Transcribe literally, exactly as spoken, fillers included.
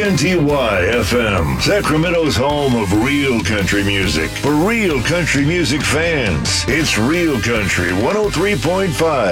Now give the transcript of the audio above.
N T Y F M, Sacramento's home of real country music. For real country music fans, it's Real Country one oh three point five.